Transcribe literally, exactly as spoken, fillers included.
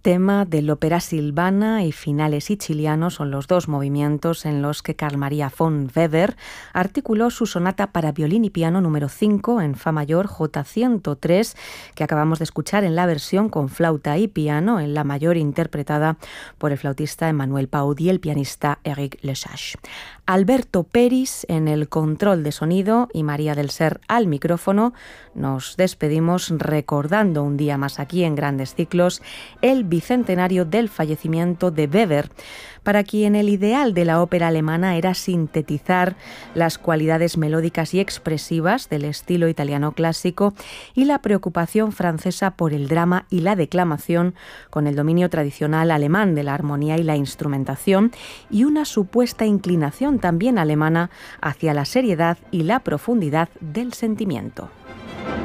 tema del ópera Silvana y Finale siciliano son los dos movimientos en los que Carl Maria von Weber articuló su sonata para violín y piano número cinco en fa mayor J ciento tres, que acabamos de escuchar en la versión con flauta y piano en la mayor interpretada por el flautista Emmanuel Paud y el pianista Eric Lesage. Alberto Peris en el control de sonido y María del Ser al micrófono. Nos despedimos recordando un día más aquí en Grandes Ciclos el bicentenario del fallecimiento de Weber, para quien el ideal de la ópera alemana era sintetizar las cualidades melódicas y expresivas del estilo italiano clásico y la preocupación francesa por el drama y la declamación, con el dominio tradicional alemán de la armonía y la instrumentación, y una supuesta inclinación también alemana hacia la seriedad y la profundidad del sentimiento.